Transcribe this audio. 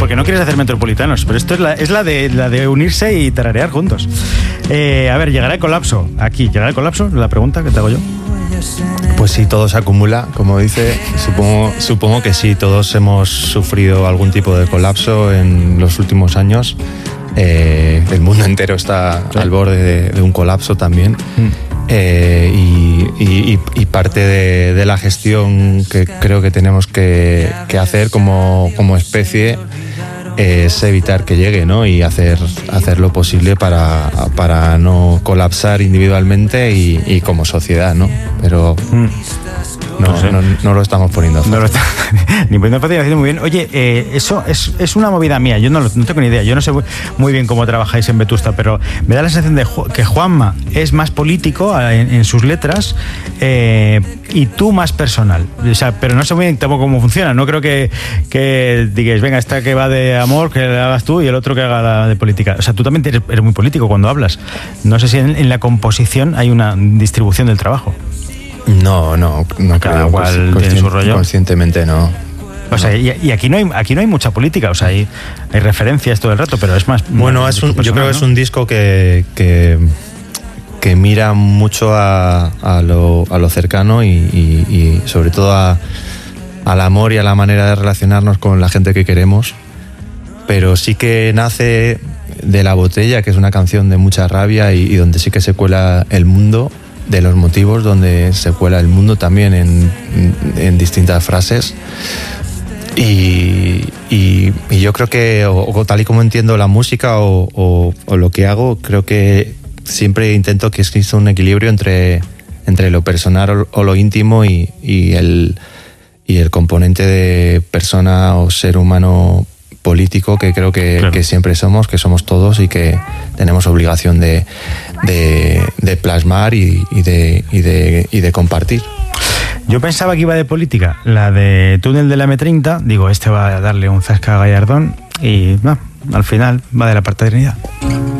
porque no quieres hacer metropolitanos, pero esto es la de unirse y tararear juntos. A ver, ¿llegará el colapso? Aquí, ¿llegará el colapso? La pregunta que te hago yo. Pues si todo se acumula, como dice, supongo que sí, todos hemos sufrido algún tipo de colapso en los últimos años. El mundo entero está al borde de un colapso también. Y parte de la gestión que creo que tenemos que hacer como especie es evitar que llegue, ¿no? Y hacer lo posible para no colapsar individualmente y como sociedad, ¿no? Pero no lo estamos poniendo fácil. No lo está ni poniendo fácil, haciendo muy bien. Oye, eso es una movida mía. Yo no tengo ni idea. Yo no sé muy bien cómo trabajáis en Vetusta, pero me da la sensación de que Juanma es más político en sus letras y tú más personal. O sea, pero no sé muy bien tampoco cómo funciona. No creo que digáis, venga, esta que va de amor, que la hagas tú, y el otro que haga la de política. O sea, tú también eres muy político cuando hablas. No sé si en la composición hay una distribución del trabajo. No cada cual tiene su rollo. Conscientemente no. O sea, y aquí no hay mucha política, o sea, hay referencias todo el rato, pero es más... Bueno, yo creo que es un disco que mira mucho a lo cercano y sobre todo al amor y a la manera de relacionarnos con la gente que queremos, pero sí que nace de La Botella, que es una canción de mucha rabia y donde sí que se cuela el mundo, de los motivos donde se cuela el mundo también en distintas frases. Y yo creo que, o tal y como entiendo la música o lo que hago, creo que siempre intento que exista un equilibrio entre lo personal o lo íntimo y el componente de persona o ser humano político que creo que, claro, que siempre que somos todos y que tenemos obligación de plasmar y de compartir. Yo pensaba que iba de política, la de Túnel de la M30, digo, este va a darle un zasca a Gallardón y no, al final va de la paternidad.